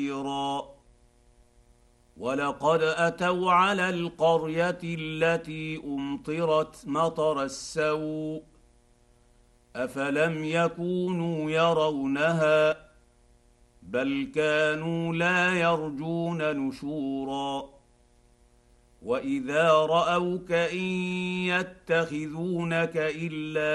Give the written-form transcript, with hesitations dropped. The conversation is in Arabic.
ولقد اتوا على القريه التي امطرت مطر السوء افلم يكونوا يرونها بل كانوا لا يرجون نشورا واذا راوك ان يتخذونك الا